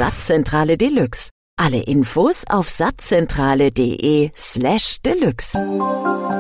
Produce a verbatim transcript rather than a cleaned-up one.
Satzzentrale Deluxe. Alle Infos auf satzzentrale.de slash deluxe.